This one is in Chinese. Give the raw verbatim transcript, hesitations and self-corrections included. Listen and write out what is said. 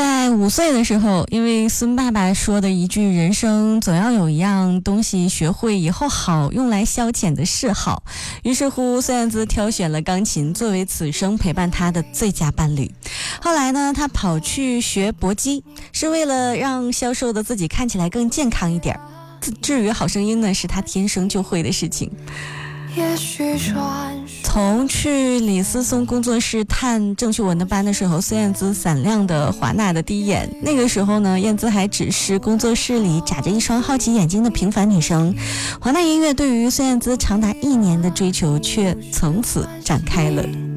在五岁的时候，因为孙爸爸说的一句人生总要有一样东西学会以后好用来消遣的嗜好，于是乎孙燕姿挑选了钢琴作为此生陪伴她的最佳伴侣。后来呢，她跑去学搏击，是为了让消瘦的自己看起来更健康一点。至于好声音呢，是她天生就会的事情。也许从去李思松工作室探郑秀文的班的时候，孙燕姿闪亮的华纳的第一眼。那个时候呢，燕姿还只是工作室里眨着一双好奇眼睛的平凡女生。华纳音乐对于孙燕姿长达一年的追求却从此展开了。